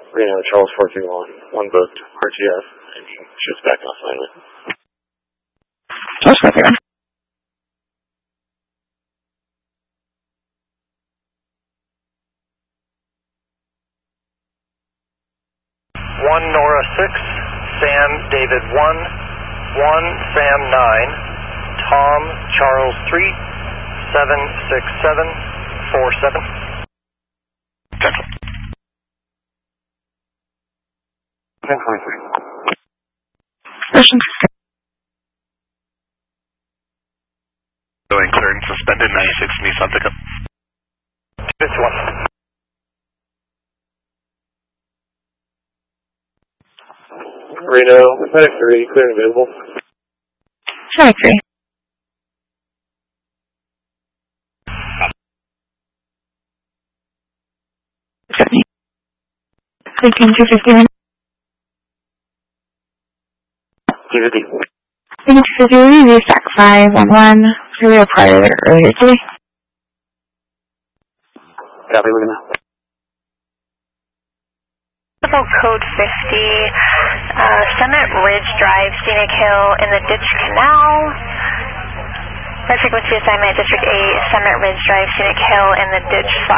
Reno, Charles 431, one booked, RTF, and shifts back on assignment. Charles 431. One Nora 6, Sam David 1, 1 Sam 9, Tom Charles 3, 76747. Central. 1023. Russian. Going cleared and suspended, 96 Nissan pickup. This one. Reno, Medic 3, clear and available. Medic 3. Taking 250. 250. Taking 250, VSAC 511. We were prior earlier today. Copy, we're gonna. Code 50, Summit Ridge Drive, Scenic Hill in the Ditch Canal. Red frequency assignment, District 8, Summit Ridge Drive, Scenic Hill in the Ditch